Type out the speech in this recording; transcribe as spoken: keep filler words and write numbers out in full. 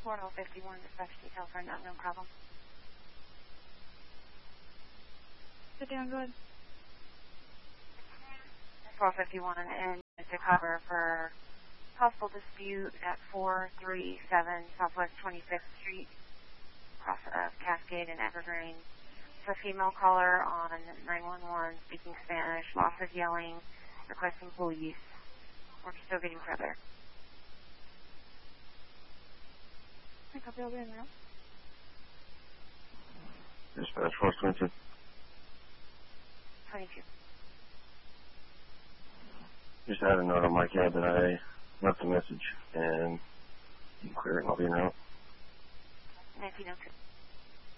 four oh fifty-one, dispatch detail for an unknown problem. Sit down, go ahead. four oh fifty-one, and to cover for possible dispute at four three seven Southwest twenty-fifth Street, across of Cascade and Evergreen. It's a female caller on nine one one, speaking Spanish, lots of yelling, requesting police. We're still getting further. I copy over in now. Dispatch four twenty-two. twenty-two. Just had a note on my cab that I left a message, and you can clear it, I'll be in route. nineteen oh two.